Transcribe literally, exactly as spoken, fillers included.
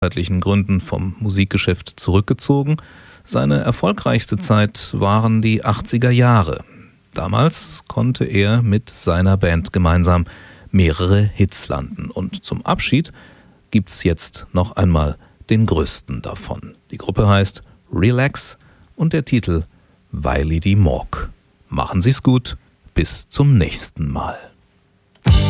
gesundheitlichen Gründen vom Musikgeschäft zurückgezogen. Seine erfolgreichste Zeit waren die achtziger Jahre. Damals konnte er mit seiner Band gemeinsam mehrere Hits landen. Und zum Abschied gibt's jetzt noch einmal den größten davon. Die Gruppe heißt Relax und der Titel Wiley D. Moog. Machen Sie's gut, bis zum nächsten Mal.